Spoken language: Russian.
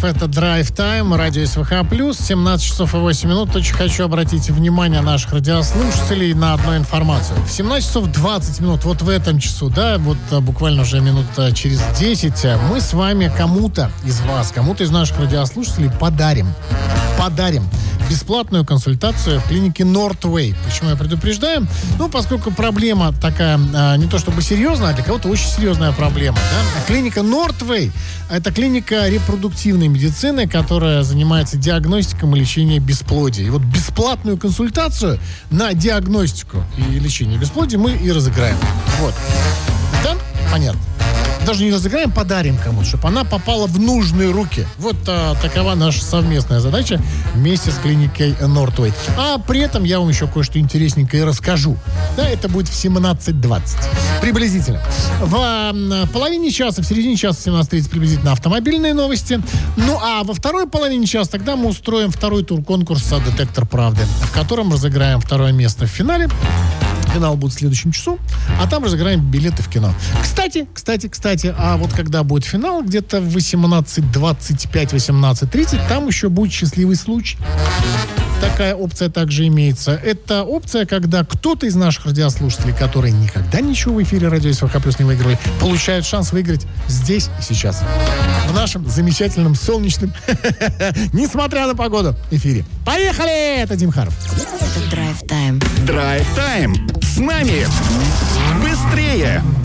это Drive Time, радио СВХ+, 17 часов и 8 минут. Очень хочу обратить внимание наших радиослушателей на одну информацию. В 17 часов 20 минут, вот в этом часу, да, вот буквально уже минут через 10, мы с вами кому-то из вас, кому-то из наших радиослушателей подарим бесплатную консультацию в клинике Northway. Почему я предупреждаю? Ну, поскольку проблема такая, не то чтобы серьезная, а для кого-то очень серьезная проблема. Да? Клиника Northway – это клиника репродуктивной медицины, которая занимается диагностикой и лечением бесплодия. И вот бесплатную консультацию на диагностику и лечение бесплодия мы и разыграем. Вот. Да? Понятно. Даже не разыграем, подарим кому-то, чтобы она попала в нужные руки. Вот такова наша совместная задача вместе с клиникой Northway. А при этом я вам еще кое-что интересненькое расскажу. Да, это будет в 17:20. Приблизительно. В половине часа, в середине часа, в 17:30 приблизительно автомобильные новости. Ну, а во второй половине часа тогда мы устроим второй тур конкурса «Детектор правды», в котором разыграем второе место в финале. Финал будет в следующем часу, а там разыграем билеты в кино. Кстати, а вот когда будет финал, где-то в 18:25-18:30, там еще будет счастливый случай. Такая опция также имеется. Это опция, когда кто-то из наших радиослушателей, которые никогда ничего в эфире радио СВХ+ не выигрывали, получают шанс выиграть здесь и сейчас. В нашем замечательном, солнечном, несмотря на погоду, эфире. Поехали! Это Дим Харов. Это Drive Time. Drive Time. С нами. Быстрее.